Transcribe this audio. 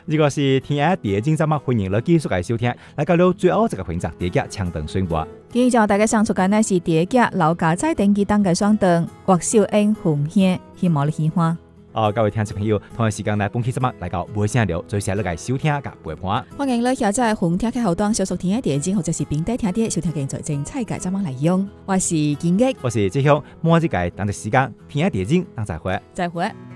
如果是听下第一集节目，歡迎你繼續嚟收聽。嚟到了最後一個環節，第一集長長宣佈。 今日就大家上出嘅呢是第一集老家在登記當嘅雙燈或小恩紅兄，希望你喜歡。 各位聽眾朋友，同一時間嚟本期節目嚟到無聲聊，最時嚟嚟收聽及陪伴。 歡迎你下載紅聽嘅後端小熟聽嘅電影，或者是並帶聽啲收聽嘅最精彩嘅節目嚟用。我是建益， 我是志雄，每一個當嘅時間聽下電影，當再會。 再會。